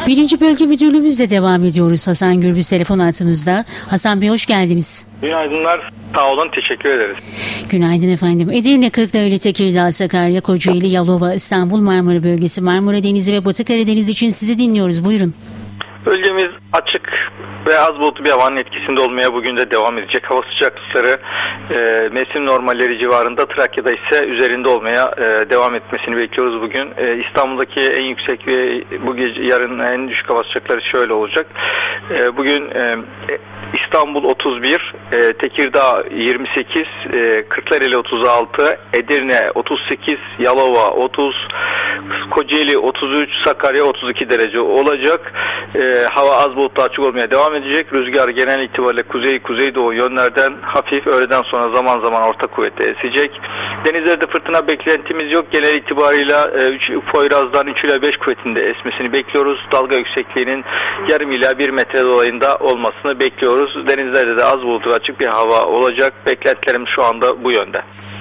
Birinci Bölge Müdürlüğümüzle devam ediyoruz. Hasan Gürbüz telefon hattımızda. Hasan Bey hoş geldiniz. Günaydınlar. Sağ olun. Teşekkür ederiz. Günaydın efendim. Edirne, Kırklareli, Tekirdağ, Sakarya, Kocaeli, Yalova, İstanbul, Marmara Bölgesi, Marmara Denizi ve Batı Karadeniz için sizi dinliyoruz. Buyurun. Bölgemiz açık ve az bulutlu bir havanın etkisinde olmaya bugün de devam edecek. Hava sıcaklıkları mevsim normalleri civarında, Trakya'da ise üzerinde olmaya devam etmesini bekliyoruz bugün. İstanbul'daki en yüksek ve bu gece yarın en düşük hava sıcaklıkları şöyle olacak. Bugün İstanbul 31, Tekirdağ 28, Kırklareli 36, Edirne 38, Yalova 30, Kocaeli 33, Sakarya 32 derece olacak. Hava az bulutlu açık olmaya devam edecek. Rüzgar genel itibariyle kuzeydoğu yönlerden hafif, öğleden sonra zaman zaman orta kuvvette esecek. Denizlerde fırtına beklentimiz yok. Genel itibarıyla Poyraz'dan 3 ile 5 kuvvetinde esmesini bekliyoruz. Dalga yüksekliğinin yarım ila 1 metre dolayında olmasını bekliyoruz. Denizlerde de az bulutlu açık bir hava olacak. Beklentilerim şu anda bu yönde.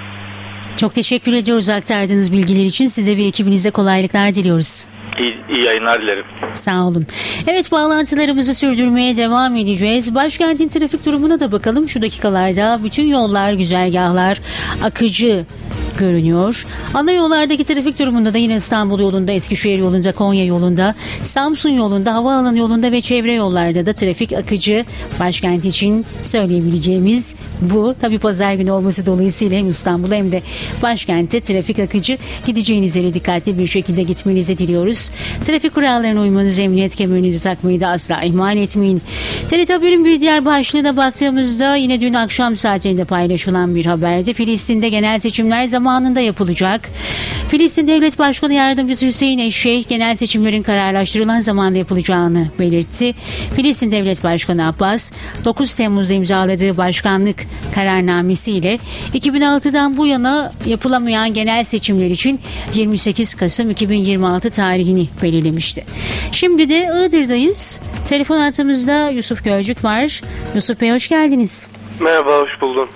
Çok teşekkür ediyoruz aktardığınız bilgiler için. Size ve ekibinize kolaylıklar diliyoruz. İyi yayınlar dilerim. Sağ olun. Evet, bağlantılarımızı sürdürmeye devam edeceğiz. Başkentin trafik durumuna da bakalım. Şu dakikalarda bütün yollar, güzergahlar akıcı görünüyor. Ana yollardaki trafik durumunda da yine İstanbul yolunda, Eskişehir yolunda, Konya yolunda, Samsun yolunda, havaalanı yolunda ve çevre yollarda da trafik akıcı. Başkent için söyleyebileceğimiz bu. Tabii pazar günü olması dolayısıyla hem İstanbul'a hem de başkentte trafik akıcı. Gideceğiniz yere dikkatli bir şekilde gitmenizi diliyoruz. Trafik kurallarına uymanızı, emniyet kemerinizi takmayı da asla ihmal etmeyin. TRT Haber'in bir diğer başlığına baktığımızda yine dün akşam saatlerinde paylaşılan bir haberdi. Filistin'de genel seçimler zamanında yapılacak. Filistin Devlet Başkanı Yardımcısı Hüseyin Eşşeyh genel seçimlerin kararlaştırılan zamanda yapılacağını belirtti. Filistin Devlet Başkanı Abbas 9 Temmuz'da imzaladığı başkanlık kararnamesiyle 2006'dan bu yana yapılamayan genel seçimler için 28 Kasım 2026 tarihini belirlemişti. Şimdi de Iğdır'dayız. Telefon hattımızda Yusuf Gölcük var. Yusuf Bey hoş geldiniz. Merhaba, hoş buldum.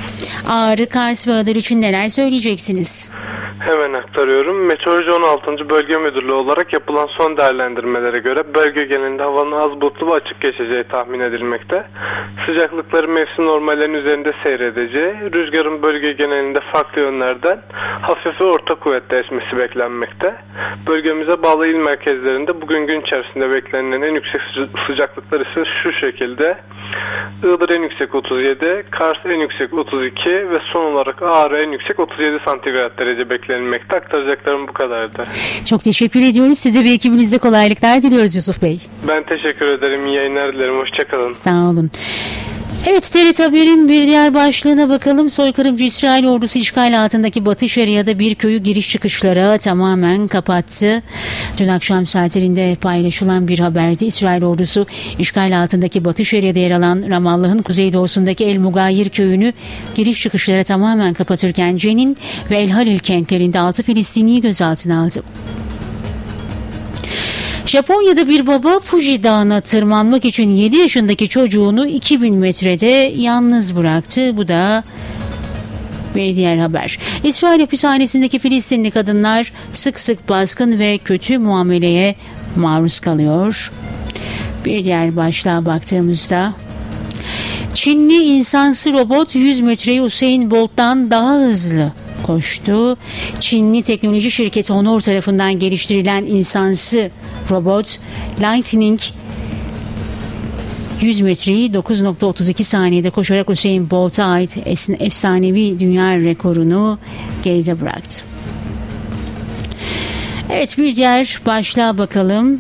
Ağrı, Kars ve Iğdır için neler söyleyeceksiniz? Hemen aktarıyorum. Meteoroloji 16. Bölge Müdürlüğü olarak yapılan son değerlendirmelere göre bölge genelinde havanın az bulutlu ve açık geçeceği tahmin edilmekte. Sıcaklıkların mevsim normallerinin üzerinde seyredeceği, rüzgarın bölge genelinde farklı yönlerden hafif ve orta kuvvetle esmesi beklenmekte. Bölgemize bağlı il merkezlerinde bugün gün içerisinde beklenen en yüksek sıcaklıklar ise şu şekilde: Iğdır en yüksek 37, Kars en yüksek 32 ve son olarak Ağrı en yüksek 37 santigrat derece beklenmekte. Aktaracaklarım bu kadardı. Çok teşekkür ediyoruz. Size ve ekibinize kolaylıklar diliyoruz Yusuf Bey. Ben teşekkür ederim. İyi yayınlar dilerim. Hoşçakalın. Sağ olun. Evet, TRT Haber'in bir diğer başlığına bakalım. Soykırımcı İsrail ordusu işgal altındaki Batı Şeria'da bir köyü giriş çıkışlara tamamen kapattı. Dün akşam saatlerinde paylaşılan bir haberdi. İsrail ordusu işgal altındaki Batı Şeria'da yer alan Ramallah'ın kuzeydoğusundaki El Mugayir köyünü giriş çıkışlara tamamen kapatırken Cenin ve El Halil kentlerinde 6 Filistinliyi gözaltına aldı. Japonya'da bir baba Fuji Dağı'na tırmanmak için 7 yaşındaki çocuğunu 2000 metrede yalnız bıraktı. Bu da bir diğer haber. İsrail hapishanesindeki Filistinli kadınlar sık sık baskın ve kötü muameleye maruz kalıyor. Bir diğer başlığa baktığımızda Çinli insansı robot 100 metreyi Usain Bolt'tan daha hızlı koştu. Çinli teknoloji şirketi Honor tarafından geliştirilen insansı robot Lightning 100 metreyi 9.32 saniyede koşarak Usain Bolt'a ait efsanevi dünya rekorunu geride bıraktı. Evet, bir diğer başlığa bakalım.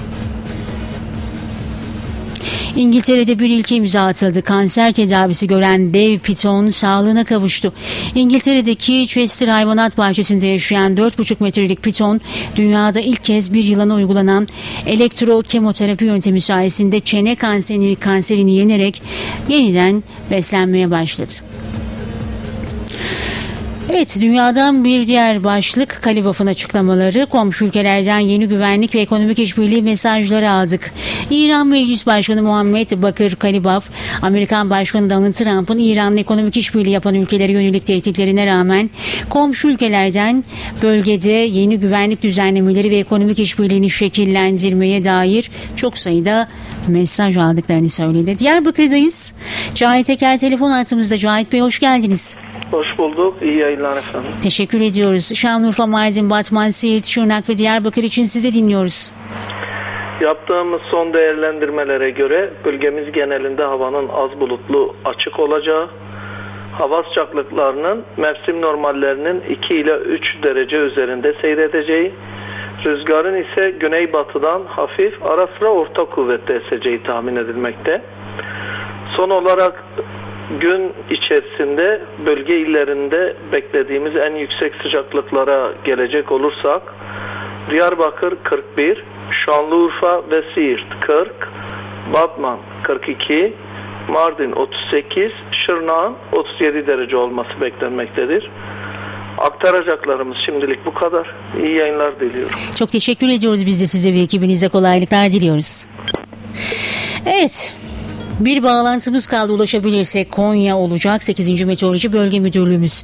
İngiltere'de bir ilke imza atıldı. Kanser tedavisi gören dev piton sağlığına kavuştu. İngiltere'deki Chester Hayvanat Bahçesi'nde yaşayan 4,5 metrelik piton dünyada ilk kez bir yılana uygulanan elektrokemoterapi yöntemi sayesinde çene kanserini yenerek yeniden beslenmeye başladı. Evet, dünyadan bir diğer başlık Kalibaf'ın açıklamaları. Komşu ülkelerden yeni güvenlik ve ekonomik işbirliği mesajları aldık. İran Meclis Başkanı Muhammed Bakır Kalibaf, Amerikan Başkanı Donald Trump'ın İran'la ekonomik işbirliği yapan ülkelere yönelik tehditlerine rağmen komşu ülkelerden bölgede yeni güvenlik düzenlemeleri ve ekonomik işbirliğini şekillendirmeye dair çok sayıda mesaj aldıklarını söyledi. Diyarbakır'dayız. Cahit Teker telefon hattımızda. Cahit Bey, hoş geldiniz. Hoş bulduk. İyi yayınlar efendim. Teşekkür ediyoruz. Şanlıurfa, Mardin, Batman, Siirt, Şırnak ve Diyarbakır için sizi dinliyoruz. Yaptığımız son değerlendirmelere göre bölgemiz genelinde havanın az bulutlu, açık olacağı, hava sıcaklıklarının mevsim normallerinin 2 ile 3 derece üzerinde seyredeceği, rüzgarın ise güneybatıdan hafif, ara sıra orta kuvvette eseceği tahmin edilmekte. Son olarak gün içerisinde bölge illerinde beklediğimiz en yüksek sıcaklıklara gelecek olursak, Diyarbakır 41, Şanlıurfa ve Siirt 40, Batman 42, Mardin 38, Şırnak'ın 37 derece olması beklenmektedir. Aktaracaklarımız şimdilik bu kadar. İyi yayınlar diliyorum. Çok teşekkür ediyoruz. Biz de size ve ekibinize kolaylıklar diliyoruz. Evet. Bir bağlantımız kaldı, ulaşabilirsek Konya olacak. 8. Meteoroloji Bölge Müdürlüğümüz.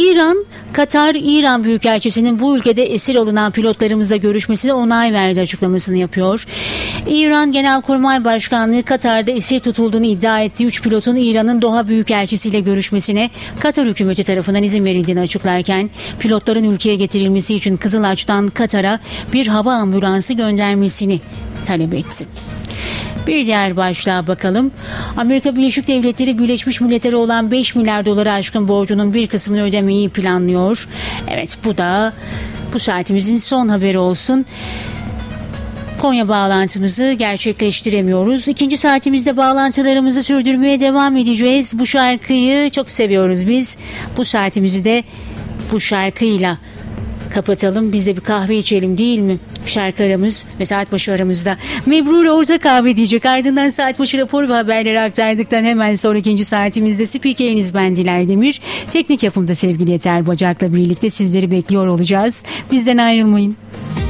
İran Büyükelçisi'nin bu ülkede esir alınan pilotlarımızla görüşmesine onay verdi açıklamasını yapıyor. İran Genelkurmay Başkanlığı Katar'da esir tutulduğunu iddia ettiği 3 pilotun İran'ın Doha Büyükelçisi ile görüşmesine Katar hükümeti tarafından izin verildiğini açıklarken pilotların ülkeye getirilmesi için Kızılaç'tan Katar'a bir hava ambulansı göndermesini talep etti. Bir diğer başlığa bakalım. Amerika Birleşik Devletleri Birleşmiş Milletler'e olan 5 milyar dolara aşkın borcunun bir kısmını ödemeyi planlıyor. Evet, bu da bu saatimizin son haberi olsun. Konya bağlantımızı gerçekleştiremiyoruz. İkinci saatimizde bağlantılarımızı sürdürmeye devam edeceğiz. Bu şarkıyı çok seviyoruz biz. Bu saatimizi de bu şarkıyla kapatalım. Biz de bir kahve içelim, değil mi? Şarkı aramız ve saat başı aramızda. Mebrure orta kahve diyecek. Ardından saat başı rapor ve haberleri aktardıktan hemen sonra ikinci saatimizde spikeriniz ben Diler Demir. Teknik yapımda sevgili Yeter Bacak'la birlikte sizleri bekliyor olacağız. Bizden ayrılmayın.